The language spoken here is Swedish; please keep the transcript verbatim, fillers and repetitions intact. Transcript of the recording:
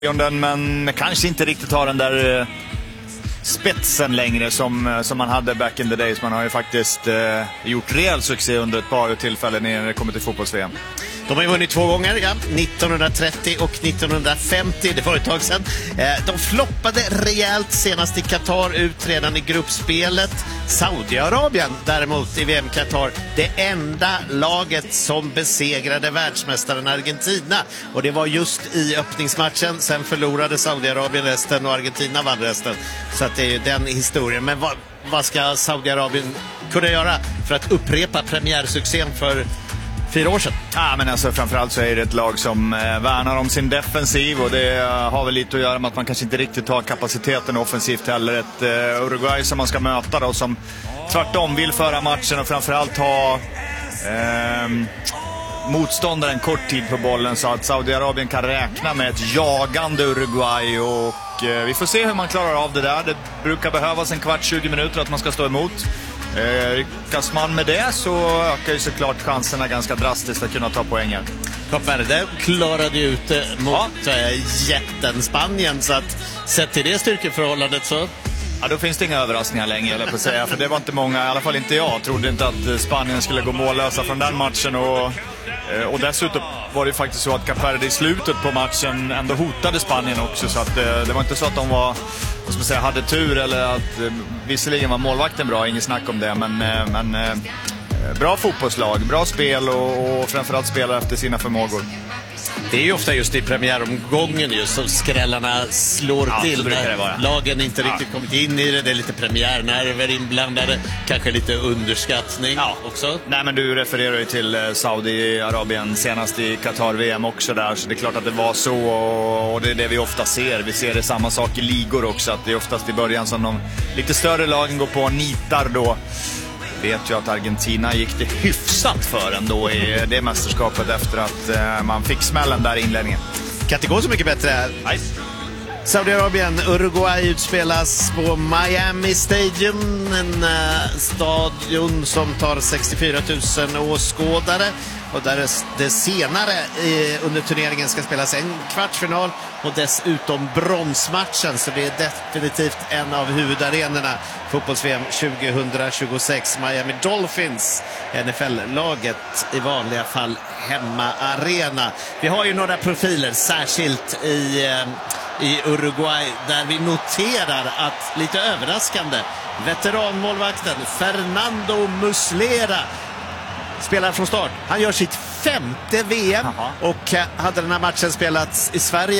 Men kanske inte riktigt har den där spetsen längre som, som man hade back in the days. Man har ju faktiskt eh, gjort rejäl succé under ett par tillfällen när det kommer till fotbolls-V M. De har ju vunnit två gånger, ja, nittonhundratrettio och nittonhundrafemtio, det var ett tag sedan. De floppade rejält senast i Qatar ut redan i gruppspelet. Saudiarabien däremot i V M Qatar, det enda laget som besegrade världsmästaren Argentina. Och det var just i öppningsmatchen, sen förlorade Saudiarabien resten och Argentina vann resten. Så att det är ju den historien. Men vad, vad ska Saudiarabien kunna göra för att upprepa premiärsuccén för fyra år sedan? Ja, men alltså, framförallt så är det ett lag som eh, värnar om sin defensiv, och det uh, har väl lite att göra med att man kanske inte riktigt har kapaciteten offensivt heller. Ett uh, Uruguay som man ska möta då, som tvärtom vill föra matchen och framförallt ha eh, motståndaren kort tid på bollen, så att Saudiarabien kan räkna med ett jagande Uruguay. Och eh, vi får se hur man klarar av det där. Det brukar behövas en kvart, tjugo minuter att man ska stå emot. Eh, lyckas man med det så ökar ju såklart chanserna ganska drastiskt att kunna ta poängen. Kap Verde klarade ju ut mot ja. jätten Spanien, så att sett till det styrkeförhållandet så... Ja, då finns det inga överraskningar längre, eller på att säga. För det var inte många, i alla fall inte jag, trodde inte att Spanien skulle gå mållösa från den matchen. Och, och dessutom var det faktiskt så att Kap Verde i slutet på matchen ändå hotade Spanien också. Så att det var inte så att de var, vad ska man säga, hade tur, eller att visserligen var målvakten bra, ingen snack om det. Men, men bra fotbollslag, bra spel och, och framförallt spelar efter sina förmågor. Det är ju ofta just i premiäromgången just som skrällarna slår ja, till. När lagen inte riktigt ja. kommit in i det. Det är lite premiärnerver inblandade. Kanske lite underskattning ja. också. Nej, men du refererar ju till Saudiarabien senast i Qatar-V M också där. Så det är klart att det var så, och det är det vi ofta ser. Vi ser det samma sak i ligor också. Att det är oftast i början som de lite större lagen går på och nitar då. Vet ju att Argentina gick det hyfsat för ändå i det mästerskapet efter att eh, man fick smällen där i inledningen. Kan inte gå så mycket bättre. Nej. Saudiarabien, Uruguay utspelas på Miami Stadium, en uh, stadion som tar sextiofyra tusen åskådare, och där det senare eh, under turneringen ska spelas en kvartsfinal och dessutom bronsmatchen, så det är definitivt en av huvudarenorna fotbolls-V M tjugohundratjugosex. Miami Dolphins, N F L-laget i vanliga fall hemmaarena. Vi har ju några profiler, särskilt i eh, i Uruguay, där vi noterar att, lite överraskande, veteranmålvakten Fernando Muslera spelar från start. Han gör sitt femte V M. Aha. Och hade den här matchen spelats i Sverige